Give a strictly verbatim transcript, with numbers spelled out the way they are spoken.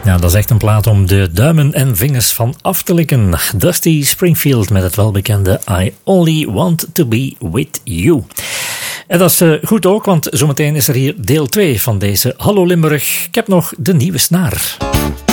Ja, dat is echt een plaat om de duimen en vingers van af te likken. Dusty Springfield met het welbekende I Only Want To Be With You. En dat is uh, goed ook, want zometeen is er hier deel twee van deze Hallo Limburg. Ik heb nog de nieuwe snaar.